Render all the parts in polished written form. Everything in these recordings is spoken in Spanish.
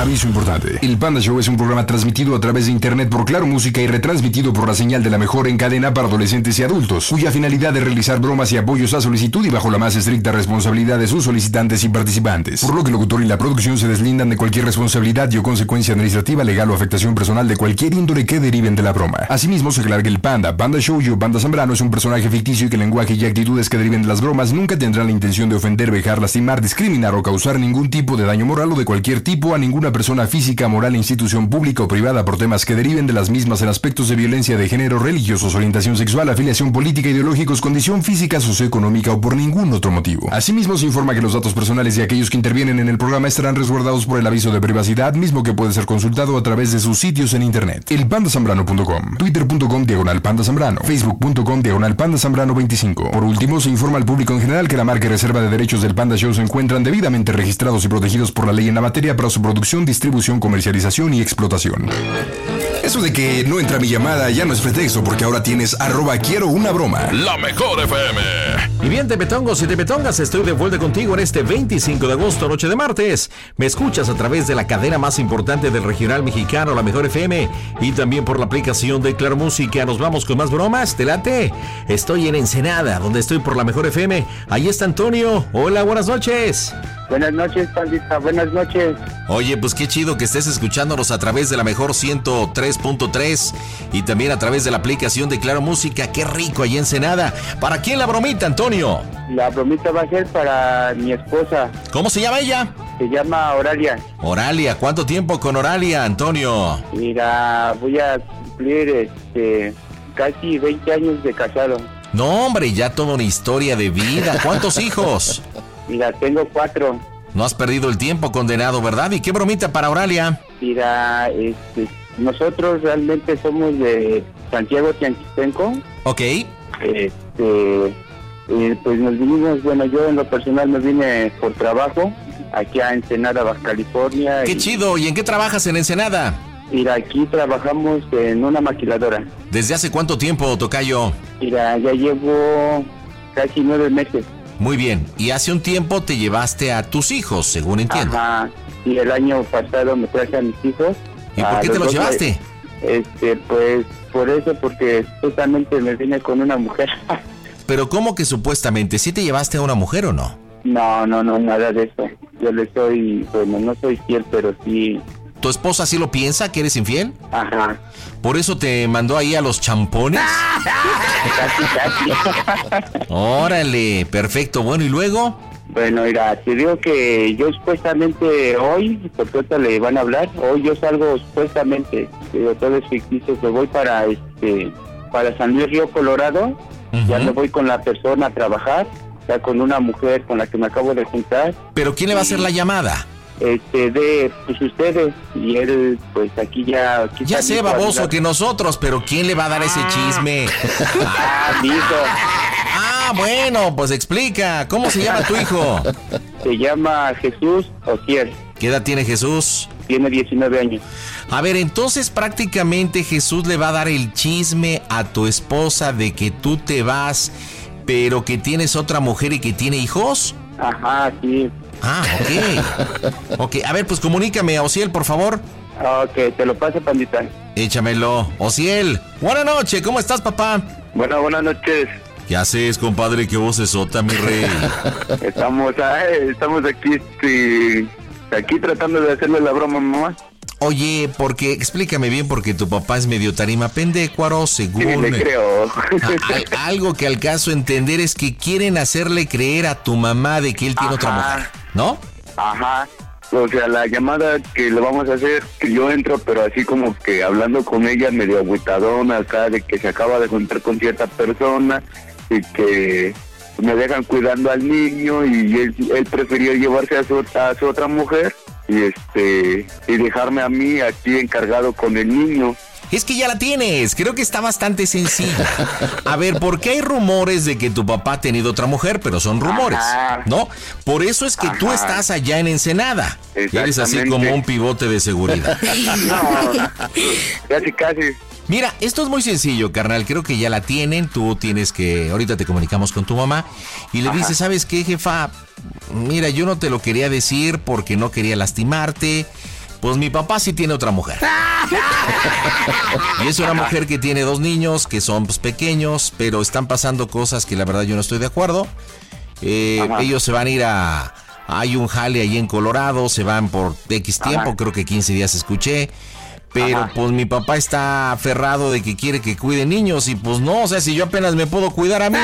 Aviso importante. El Panda Show es un programa transmitido a través de internet por Claro Música y retransmitido por la señal de la mejor en cadena para adolescentes y adultos, cuya finalidad es realizar bromas y apoyos a solicitud y bajo la más estricta responsabilidad de sus solicitantes y participantes. Por lo que el locutor y la producción se deslindan de cualquier responsabilidad y o consecuencia administrativa, legal o afectación personal de cualquier índole que deriven de la broma. Asimismo, se aclara que el Panda Show y Panda Zambrano es un personaje ficticio y que el lenguaje y actitudes que deriven de las bromas nunca tendrán la intención de ofender, vejar, lastimar, discriminar o causar ningún tipo de daño moral o de cualquier tipo a ninguna persona física, moral, institución pública o privada por temas que deriven de las mismas en aspectos de violencia de género, religiosos, orientación sexual, afiliación política, ideológicos, condición física, socioeconómica o por ningún otro motivo. Asimismo, se informa que los datos personales de aquellos que intervienen en el programa estarán resguardados por el aviso de privacidad, mismo que puede ser consultado a través de sus sitios en internet. Elpandazambrano.com, twitter.com/pandazambrano, facebook.com/pandazambrano25. Por último, se informa al público en general que la marca y reserva de derechos del Panda Show se encuentran debidamente registrados y protegidos por la ley en la materia para su producción, distribución, comercialización y explotación. Eso de que no entra mi llamada ya no es pretexto, porque ahora tienes @quiero una broma. La mejor FM. Y bien, tepetongos y tepetongas, estoy de vuelta contigo en este 25 de agosto, noche de martes. Me escuchas a través de la cadena más importante del regional mexicano, La Mejor FM, y también por la aplicación de Claro Música. Nos vamos con más bromas, ¿te late? Estoy en Ensenada, donde estoy por La Mejor FM. Ahí está Antonio. Hola, buenas noches. Buenas noches, Pandita, buenas noches. Oye, pues qué chido que estés escuchándonos a través de la mejor 103.3 y también a través de la aplicación de Claro Música. Qué rico allá en Ensenada. ¿Para quién la bromita, Antonio? La bromita va a ser para mi esposa. ¿Cómo se llama ella? Se llama Oralia. Oralia, ¿cuánto tiempo con Oralia, Antonio? Mira, voy a cumplir casi 20 años de casado. No, hombre, ya toda una historia de vida. ¿Cuántos hijos? Mira, tengo 4. No has perdido el tiempo, condenado, ¿verdad? ¿Y qué bromita para Oralia? Mira, nosotros realmente somos de Santiago Tianquistenco. Ok. Pues nos vinimos, bueno, yo en lo personal me vine por trabajo aquí a Ensenada, Baja California. ¡Qué chido! ¿Y en qué trabajas en Ensenada? Mira, aquí trabajamos en una maquiladora. ¿Desde hace cuánto tiempo, tocayo? Mira, ya llevo casi 9 meses. Muy bien, y hace un tiempo te llevaste a tus hijos, según entiendo. Ajá, y el año pasado me traje a mis hijos. ¿Y por qué te los llevaste? Pues por eso, porque justamente me vine con una mujer. Pero ¿cómo que supuestamente? ¿Sí te llevaste a una mujer o no? No, nada de eso. Yo le soy, bueno, no soy fiel, pero sí. ¿Tu esposa sí lo piensa, que eres infiel? Ajá. ¿Por eso te mandó ahí a los champones? Casi. Órale, perfecto. Bueno, ¿y luego? Bueno, mira, te digo que yo supuestamente hoy, porque ahorita le van a hablar, hoy yo salgo supuestamente, digo, todo es ficticio, que voy para San Luis Río Colorado. Uh-huh. Ya me voy con la persona a trabajar, ya con una mujer con la que me acabo de juntar. ¿Pero quién le va a hacer la llamada? Pues ustedes, y él, pues aquí ya... Ya sé, baboso, que nosotros, pero ¿quién le va a dar ese chisme? Hijo. Bueno, pues explica, ¿cómo se llama tu hijo? Se llama Jesús Ociel. ¿Qué edad tiene Jesús? Tiene 19 años. A ver, entonces prácticamente Jesús le va a dar el chisme a tu esposa de que tú te vas, pero que tienes otra mujer y que tiene hijos. Ajá, sí. Ok, a ver, pues comunícame a Ociel, por favor. Ok, te lo paso, Pandita. Échamelo. Ociel, buenas noches, ¿cómo estás, papá? Buenas noches. ¿Qué haces, compadre? ¿Qué voz esota, mi rey? Estamos aquí tratando de hacerle la broma a mamá. Oye, porque explícame bien, porque tu papá es medio tarima pendécuaro, según... Sí, le creo. Algo que alcanzo a entender es que quieren hacerle creer a tu mamá de que él tiene otra mujer, ¿no? Ajá. O sea, la llamada que le vamos a hacer, que yo entro, pero así como que hablando con ella medio agüitadona acá, de que se acaba de juntar con cierta persona y que me dejan cuidando al niño y él prefirió llevarse a su otra mujer y dejarme a mí aquí encargado con el niño. Es que ya la tienes, creo que está bastante sencilla. A ver, ¿por qué hay rumores de que tu papá ha tenido otra mujer? Pero son rumores, ¿no? Por eso es que tú estás allá en Ensenada. Eres así como un pivote de seguridad. No, casi. Mira, esto es muy sencillo, carnal. Creo que ya la tienen. Tú tienes que... Ahorita te comunicamos con tu mamá y le dices, ¿sabes qué, jefa? Mira, yo no te lo quería decir porque no quería lastimarte, Pues mi papá sí tiene otra mujer. Y es una mujer que tiene 2 niños que son pues, pequeños, pero están pasando cosas que la verdad yo no estoy de acuerdo. Ellos se van a ir hay un jale ahí en Colorado, se van por X tiempo, creo que 15 días escuché. Pero pues mi papá está aferrado de que quiere que cuide niños y pues no, o sea, si yo apenas me puedo cuidar a mí.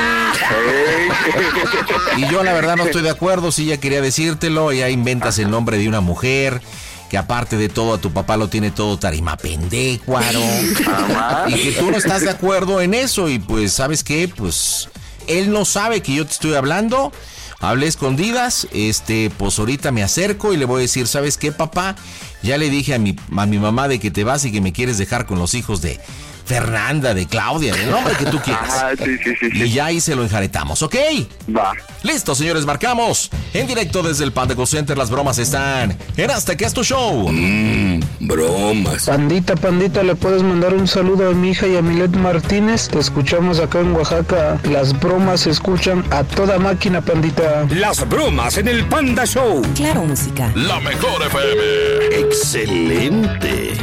Y yo la verdad no estoy de acuerdo, sí, ya quería decírtelo, ya inventas el nombre de una mujer que aparte de todo a tu papá lo tiene todo tarimapendécuaro. Y que tú no estás de acuerdo en eso y pues, ¿sabes qué? Pues él no sabe que yo te estoy hablando. Hablé escondidas, pues ahorita me acerco y le voy a decir, ¿sabes qué, papá? Ya le dije a mi mamá de que te vas y que me quieres dejar con los hijos de Fernanda, de Claudia, del nombre que tú quieras. Sí. Y ya ahí se lo enjaretamos, ¿ok? Va. Listo, señores, marcamos. En directo desde el Panda Go Center, las bromas están en Hasta que es tu show. Bromas. Pandita, ¿le puedes mandar un saludo a mi hija Yamilet Martínez? Te escuchamos acá en Oaxaca. Las bromas se escuchan a toda máquina, pandita. Las bromas en el Panda Show. Claro, música. La mejor FM. Excelente.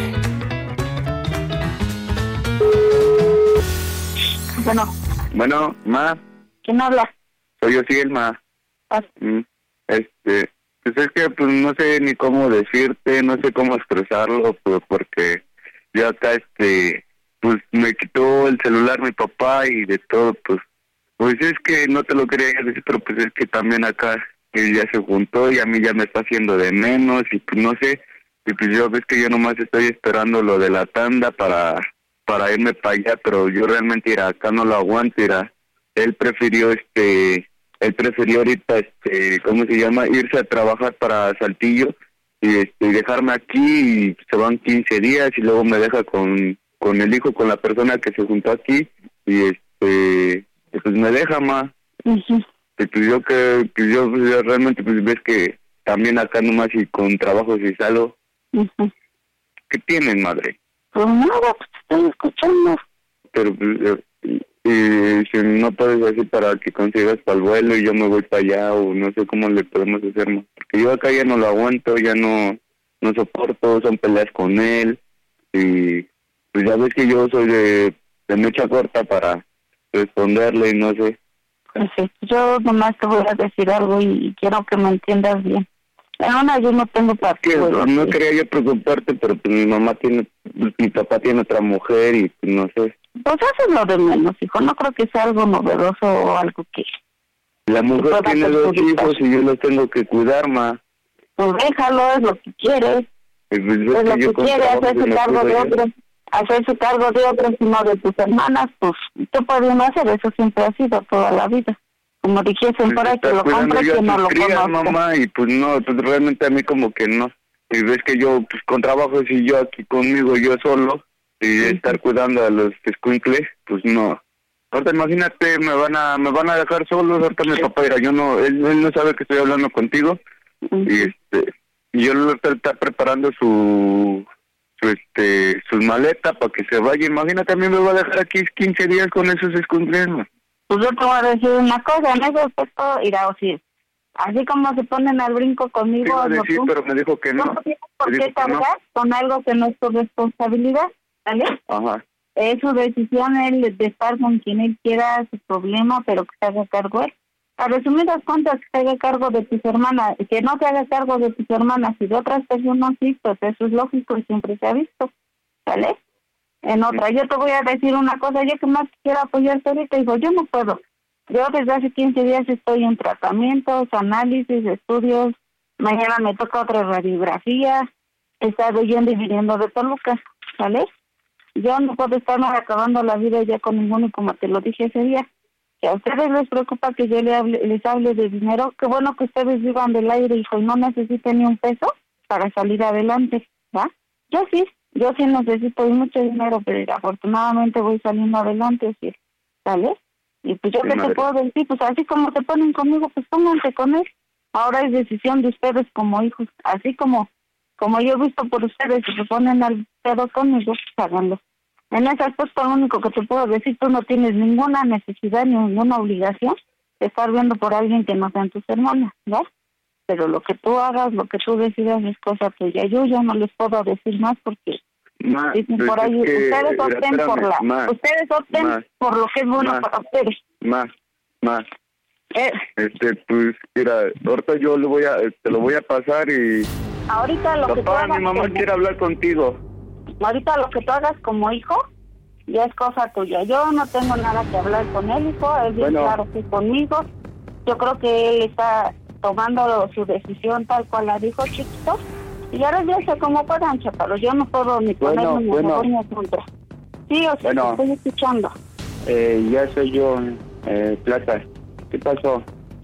Bueno, ma. ¿Quién habla? Soy yo, sí, el ma. Pues es que pues no sé ni cómo decirte, no sé cómo expresarlo, pues porque yo acá pues me quitó el celular mi papá y de todo, pues es que no te lo quería decir, pero pues es que también acá él ya se juntó y a mí ya me está haciendo de menos y pues no sé, y pues yo ves que yo nomás estoy esperando lo de la tanda para irme para allá, pero yo realmente acá no lo aguanto, él prefirió ahorita ¿cómo se llama? Irse a trabajar para Saltillo y dejarme aquí y se van 15 días y luego me deja con el hijo, con la persona que se juntó aquí y pues me deja, ma. Uh-huh. Y pues yo realmente pues ves que también acá nomás y con trabajo si salgo. Uh-huh. ¿Qué tienen, madre? Pues nada, pues te estoy escuchando. Pero pues, si no puedes decir para que consigas para el vuelo y yo me voy para allá o no sé cómo le podemos hacer más. Porque yo acá ya no lo aguanto, ya no soporto, son peleas con él y pues ya ves que yo soy de mecha corta para responderle y no sé. Perfecto. Yo nomás te voy a decir algo y quiero que me entiendas bien. En una yo no tengo para qué. No quería yo preocuparte, pero pues mi papá tiene otra mujer y pues, no sé. Pues eso es lo de menos, hijo. No creo que sea algo novedoso o algo que... La mujer tiene 2 hijos y yo los tengo que cuidar, ma. Pues déjalo, es lo que quiere. Pues es lo que quiere, hacerse cargo de otros. Hacerse cargo de otros y no de tus hermanas, pues tú puedes no hacer eso, siempre ha sido toda la vida. Como dijesen por ahí, que lo compre, que no lo conozca. Mamá, y pues no, pues realmente a mí como que no. Y ves que yo, pues con trabajo, si yo aquí conmigo, yo solo, y estar cuidando a los escuincles, pues no. Ahorita imagínate, me van a dejar solos, ahorita mi papá dirá, él no sabe que estoy hablando contigo, y yo lo está preparando sus maletas para que se vaya. Imagínate, a mí me va a dejar aquí 15 días con esos escuincles, ¿no? Pues yo te voy a decir una cosa, en ese aspecto, irá a decir, así como se ponen al brinco conmigo, sí, pero me dijo que no. No tienes por qué cargar con algo que no es tu responsabilidad, ¿vale? Ajá. Es su decisión él de estar con quien él quiera, su problema, pero que se haga cargo él. A resumidas cuentas, que se haga cargo de tus hermanas, que no se haga cargo de tus hermanas y de otras personas, sí, pues eso es lógico y siempre se ha visto, ¿vale? En otra, yo te voy a decir una cosa, yo que más quiero apoyarte ahorita, digo, yo no puedo. Yo desde hace 15 días estoy en tratamientos, análisis, estudios, mañana me toca otra radiografía, he estado yendo y viniendo de Toluca, ¿vale? Yo no puedo estarme acabando la vida ya con ninguno y como te lo dije ese día, que a ustedes les preocupa que yo les hable de dinero, qué bueno que ustedes vivan del aire, hijo, y no necesiten ni un peso para salir adelante, ¿va? Yo sí necesito mucho dinero, pero afortunadamente voy saliendo adelante, ¿sí? ¿Vale? Y pues yo te puedo decir, pues así como se ponen conmigo, pues pónganse con él. Ahora es decisión de ustedes como hijos, así como yo he visto por ustedes que se ponen al pedo conmigo, pues háganlo. En ese aspecto lo único que te puedo decir, tú no tienes ninguna necesidad ni ninguna obligación de estar viendo por alguien que no sean tus hermanas, ¿ves? pero lo que tú hagas, lo que tú decidas es cosa tuya. Yo ya no les puedo decir más porque dicen por ahí, ustedes opten por lo que es bueno para ustedes. Pues mira, ahorita yo te lo voy a pasar y ahorita lo que tú hagas, mi mamá quiere hablar contigo. Ahorita lo que tú hagas como hijo ya es cosa tuya. Yo no tengo nada que hablar con él, hijo. Él bien claro que conmigo. Yo creo que él está tomando su decisión tal cual la dijo, chiquito. Y ahora ya sé cómo puedan, Chapalo. Yo no puedo ni ponerme ni a favor ni a contra. Sí, o sea, te estoy escuchando. Ya soy yo, Plata. ¿Qué pasó?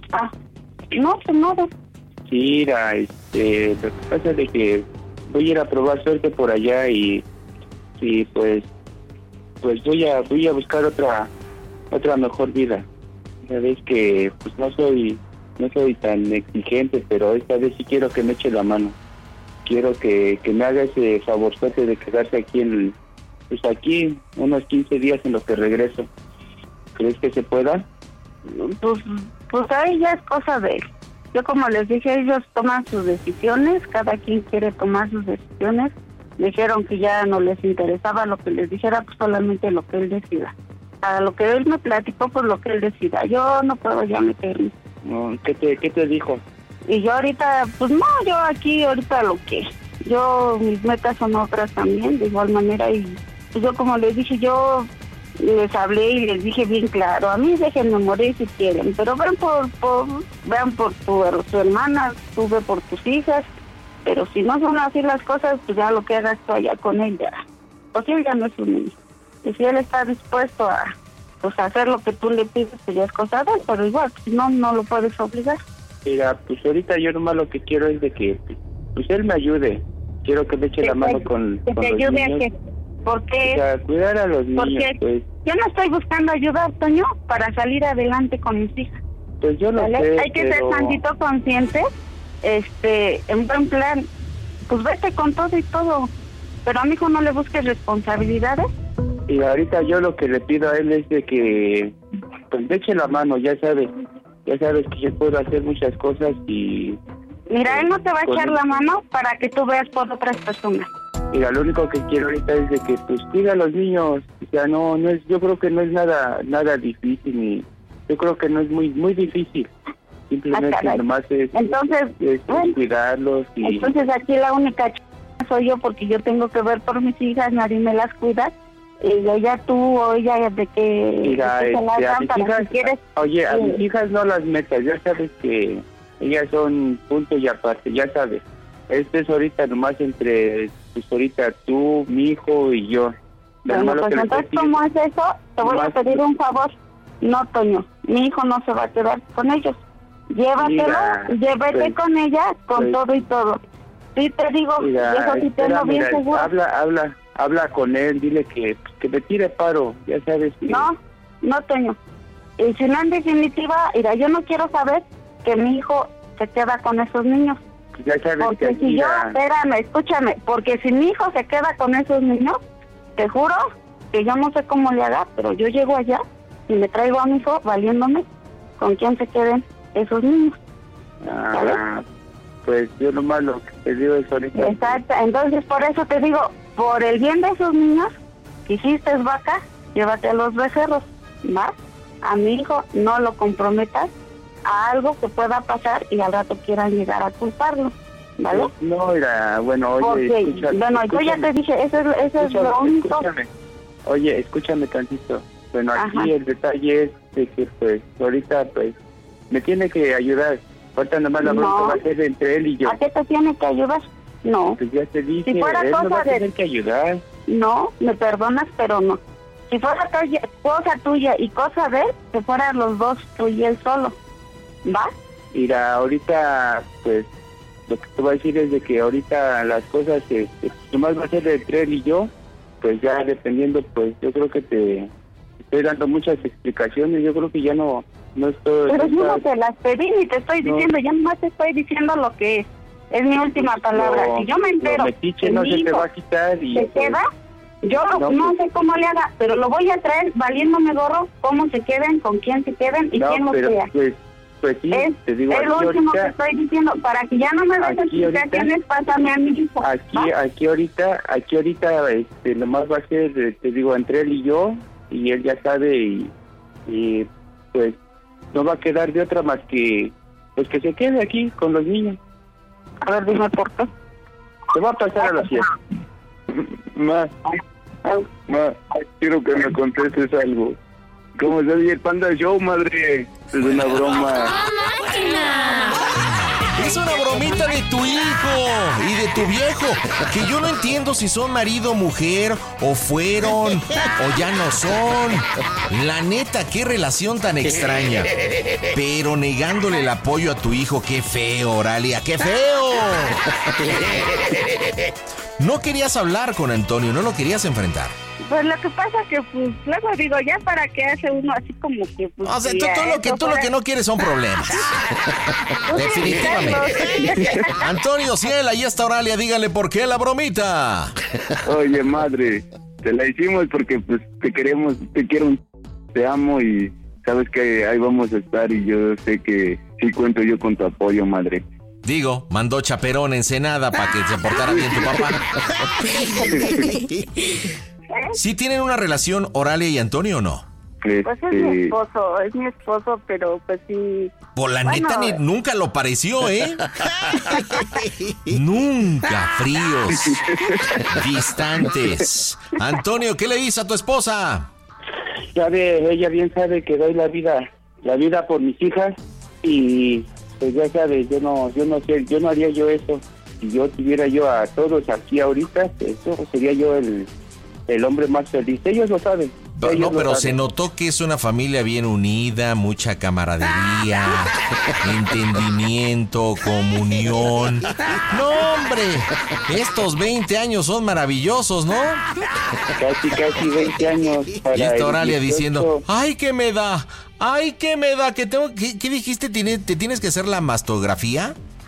No, pues nada. Sí, mira, lo que pasa es de que voy a ir a probar suerte por allá y pues voy a buscar otra mejor vida. Sabes que pues no soy tan exigente, pero esta vez sí quiero que me eche la mano. Quiero que me haga ese favorzote de quedarse aquí aquí unos 15 días en los que regreso. ¿Crees que se pueda? Pues ahí ya es cosa de él. Yo como les dije, ellos toman sus decisiones, cada quien quiere tomar sus decisiones. Dijeron que ya no les interesaba lo que les dijera, pues solamente lo que él decida. A lo que él me platicó, pues lo que él decida. Yo no puedo ya meterme. ¿Qué te dijo? Y yo ahorita, pues no, yo aquí ahorita mis metas son otras también, de igual manera. Y pues yo como les dije, yo les hablé y les dije bien claro, a mí déjenme morir si quieren, pero vean por tu hermana, tú ve por tus hijas, pero si no son así las cosas, pues ya lo que hagas tú allá con él ya, pues él ya no es un niño. Y si él está dispuesto a hacer lo que tú le pides, pues ya es cosa de él, pero igual, si no lo puedes obligar. Mira, pues ahorita yo nomás lo que quiero es de que pues él me ayude. Quiero que me eche la mano con los ayude niños. ¿A qué? Porque a cuidar a los niños, pues. Yo no estoy buscando ayudar, Toño, para salir adelante con mis hijas. Pues yo no sé, hay que ser tantito consciente, en buen plan, pues vete con todo y todo, pero a mi hijo no le busques responsabilidades. Y ahorita yo lo que le pido a él es de que pues me eche la mano, ya sabes que yo puedo hacer muchas cosas y... Mira, él no te va a echar la mano para que tú veas por otras personas. Mira, lo único que quiero ahorita es de que pues cuida a los niños, o sea, no es, yo creo que no es nada difícil, ni yo creo que no es muy difícil, simplemente nomás es cuidarlos y... Entonces aquí la única soy yo, porque yo tengo que ver por mis hijas, nadie me las cuida, y ella tú o ella de que... Mira, se las dan para hijas, si quieres, oye, a mis hijas no las metas, ya sabes que ellas son punto y aparte, ya sabes. Este es ahorita nomás entre, pues ahorita tú, mi hijo y yo. Bueno, pues entonces, ¿cómo es eso? Te voy a pedir un favor. No, Toño, mi hijo no se va a quedar con ellos. Llévate con ella, con todo y todo. Sí te digo, eso sí tengo bien seguro. Habla con él, dile que me tire paro, ya sabes que... No, Toño. Y si no, en definitiva, mira, yo no quiero saber que mi hijo se queda con esos niños. Ya sabes porque que si espérame, escúchame, porque si mi hijo se queda con esos niños, te juro que yo no sé cómo le haga, pero yo llego allá y me traigo a mi hijo valiéndome con quién se queden esos niños. Pues yo nomás lo que te digo es ahorita. Exacto, entonces por eso te digo, por el bien de esos niños, que hiciste vaca, llévate a los becerros, ¿va? A mi hijo no lo comprometas a algo que pueda pasar y al rato quieran llegar a culparlo, ¿vale? No, mira, bueno, oye, escúchame, yo ya te dije, eso es lo único. Oye, escúchame tantito. Bueno, aquí el detalle es de que, pues, ahorita, pues, me tiene que ayudar. Ahorita nomás la bronca va a ser entre él y yo. ¿A qué te tiene que ayudar? No. Pues ya te dije, si fuera él cosa no va a tener que ayudar. No, me perdonas, pero no. Si fuera cosa tuya y cosa de él, que fueran los dos, tú y él solo. ¿Va? Mira, ahorita, pues, lo que te voy a decir es de que ahorita las cosas, nomás va a ser entre él y yo, pues ya dependiendo, pues, yo creo que te estoy dando muchas explicaciones, yo creo que ya no estoy... Pero yo no te las pedí ni te estoy diciendo, ya nomás te estoy diciendo lo que es mi última palabra. Si yo me entero... Metiche no se te va a quitar y... ¿Se queda? Yo no sé cómo le haga, pero lo voy a traer valiéndome gorro, cómo se queden, con quién se queden y quién lo sea. Pues Pues sí, te digo, es lo último que estoy diciendo, para que ya no me des explicaciones, pásame a mi hijo. Aquí ahorita, nomás va a ser, te digo, entre él y yo, y él ya sabe, y pues no va a quedar de otra más que, pues que se quede aquí con los niños. A ver, dime por qué. Se va a pasar a la fiesta. Ma, quiero que me contestes algo. ¿Cómo se oye el Panda Show, madre? Es una broma. Es una bromita de tu hijo y de tu viejo, que yo no entiendo si son marido o mujer, o fueron, o ya no son. La neta, qué relación tan extraña. Pero negándole el apoyo a tu hijo, qué feo, Oralia, qué feo. No querías hablar con Antonio, no lo querías enfrentar. Pues lo que pasa que, pues, luego digo, ya para qué hace uno así como que... Pues, o sea, tú lo que no quieres son problemas. Definitivamente. Antonio, si él, ahí está Oralia, dígale por qué la bromita. Oye, madre, te la hicimos porque, pues, te queremos, te quiero, te amo y sabes que ahí vamos a estar y yo sé que sí cuento yo con tu apoyo, madre. Digo, mandó chaperón en Ensenada para que se portara bien tu papá. ¿Sí tienen una relación Oralia y Antonio o no? Pues es mi esposo, pero pues sí. Por la neta nunca lo pareció, ¿eh? Nunca, fríos, distantes. Antonio, ¿qué le dices a tu esposa? Sabe, ella bien sabe que doy la vida por mis hijas y pues ya sabes, yo no sé, yo no haría yo eso. Si yo tuviera yo a todos aquí ahorita, eso sería yo el hombre más feliz. Ellos lo saben. No, pero se notó que es una familia bien unida, mucha camaradería, entendimiento, comunión. No, hombre, estos 20 años son maravillosos, ¿no? Casi 20 años. Y esta Oralia diciendo, ¡ay, qué me da! ¡Ay, qué me da! ¿Qué dijiste? ¿Te tienes que hacer la mastografía?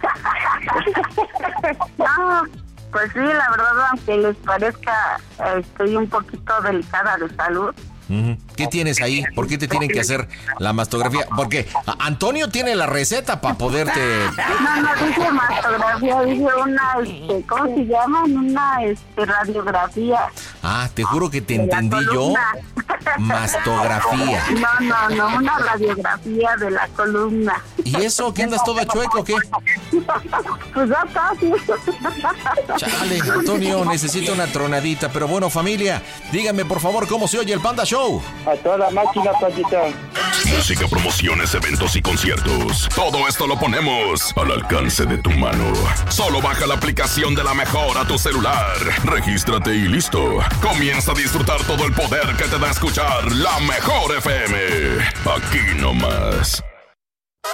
No, pues sí, la verdad, aunque les parezca, estoy un poquito delicada de salud. ¿Qué tienes ahí? ¿Por qué te tienen que hacer la mastografía? Porque Antonio tiene la receta para poderte... No dice mastografía, dice una, ¿cómo se llama? Una radiografía. Ah, te juro que te entendí yo. Mastografía. No, una radiografía de la columna. ¿Y eso? ¿Qué andas toda chueca o qué? Pues ya casi. Chale, Antonio, necesito una tronadita. Pero bueno, familia, díganme por favor cómo se oye el Panda Show. A toda máquina, Pandita. Música, promociones, eventos y conciertos. Todo esto lo ponemos al alcance de tu mano. Solo baja la aplicación de La Mejor a tu celular. Regístrate y listo. Comienza a disfrutar todo el poder que te da escuchar La Mejor FM. Aquí nomás.